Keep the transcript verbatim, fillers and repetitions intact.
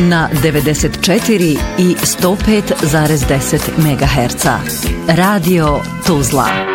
na devedeset četiri i sto pet zarez deset megaherca. Radio Tuzla.